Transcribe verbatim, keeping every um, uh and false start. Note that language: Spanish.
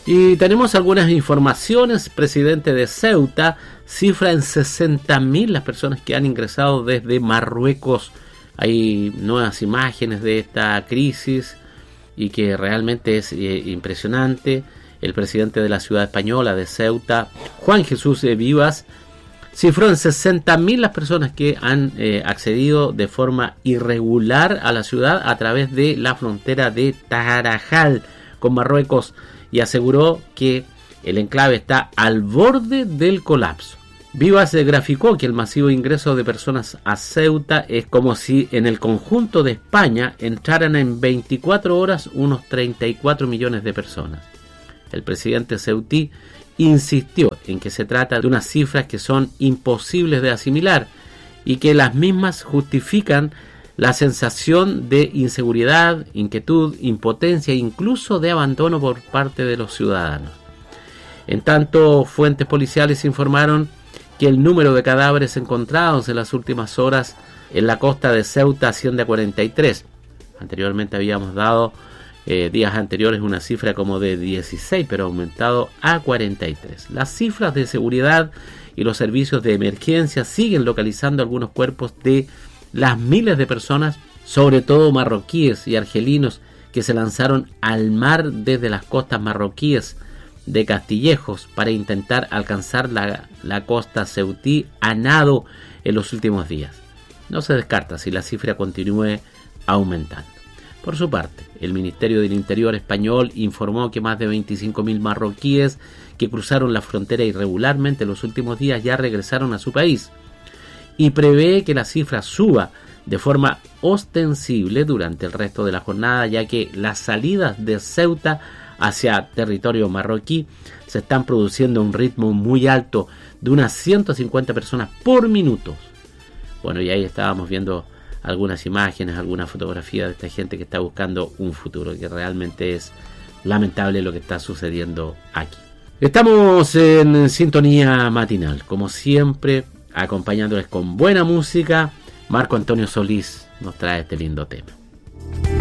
Y tenemos algunas informaciones. Presidente de Ceuta cifra en sesenta mil las personas que han ingresado desde Marruecos. Hay nuevas imágenes de esta crisis y que realmente es eh, impresionante. El presidente de la ciudad española de Ceuta, Juan Jesús Vivas, cifró en sesenta mil las personas que han eh, accedido de forma irregular a la ciudad a través de la frontera de Tarajal con Marruecos, y aseguró que el enclave está al borde del colapso. Vivas graficó que el masivo ingreso de personas a Ceuta es como si en el conjunto de España entraran en veinticuatro horas unos treinta y cuatro millones de personas. El presidente ceutí insistió en que se trata de unas cifras que son imposibles de asimilar y que las mismas justifican la sensación de inseguridad, inquietud, impotencia e incluso de abandono por parte de los ciudadanos. En tanto, fuentes policiales informaron que el número de cadáveres encontrados en las últimas horas en la costa de Ceuta asciende a cuarenta y tres. Anteriormente habíamos dado eh, días anteriores una cifra como de dieciséis, pero ha aumentado a cuarenta y tres. Las cifras de seguridad y los servicios de emergencia siguen localizando algunos cuerpos de las miles de personas, sobre todo marroquíes y argelinos, que se lanzaron al mar desde las costas marroquíes de Castillejos para intentar alcanzar la, la costa ceutí a nado en los últimos días. No se descarta si la cifra continúe aumentando. Por su parte, el Ministerio del Interior español informó que más de veinticinco mil marroquíes que cruzaron la frontera irregularmente en los últimos días ya regresaron a su país, y prevé que la cifra suba de forma ostensible durante el resto de la jornada, ya que las salidas de Ceuta hacia territorio marroquí se están produciendo a un ritmo muy alto de unas ciento cincuenta personas por minuto. Bueno, y ahí estábamos viendo algunas imágenes, algunas fotografías de esta gente que está buscando un futuro, que realmente es lamentable lo que está sucediendo aquí. Estamos en sintonía matinal, como siempre, acompañándoles con buena música. Marco Antonio Solís nos trae este lindo tema.